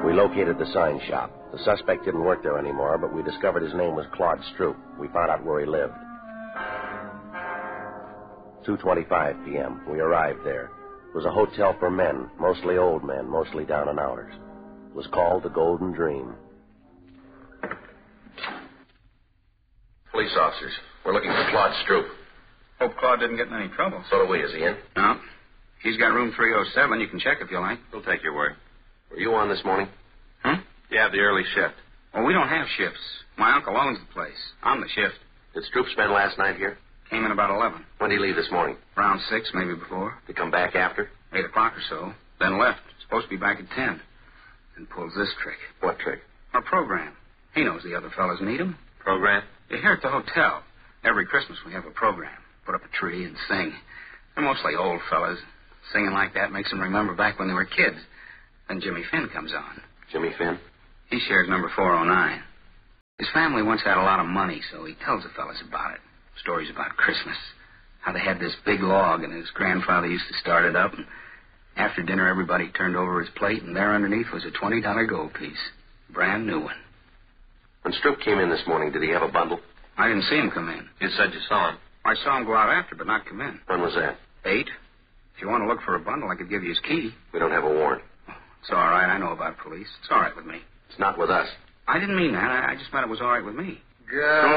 We located the sign shop. The suspect didn't work there anymore, but we discovered his name was Claude Stroop. We found out where he lived. 2:25 p.m. We arrived there. It was a hotel for men, mostly old men, mostly down and outers. It was called the Golden Dream. Police officers. We're looking for Claude Stroop. Hope Claude didn't get in any trouble. So do we. Is he in? No. He's got room 307. You can check if you like. We'll take your word. Were you on this morning? Huh? Yeah, the early shift. Well, we don't have shifts. My uncle owns the place. I'm the shift. Did Stroop spend last night here? Came in about 11. When did he leave this morning? Around 6, maybe before. Did he come back after? 8 o'clock or so. Then left. Supposed to be back at 10. And pulls this trick. What trick? Our program. He knows the other fellas need him. Program? You're here at the hotel. Every Christmas we have a program. Put up a tree and sing. They're mostly old fellas. Singing like that makes them remember back when they were kids. Then Jimmy Finn comes on. Jimmy Finn? He shares number 409. His family once had a lot of money, so he tells the fellas about it. Stories about Christmas. How they had this big log, and his grandfather used to start it up, and after dinner everybody turned over his plate, and there underneath was a $20 gold piece. Brand new one. When Stroop came in this morning, did he have a bundle? I didn't see him come in. You said you saw him. I saw him go out after, but not come in. When was that? 8. If you want to look for a bundle, I could give you his key. We don't have a warrant. It's all right. I know about police. It's all right with me. It's not with us. I didn't mean that. I just meant it was all right with me. Good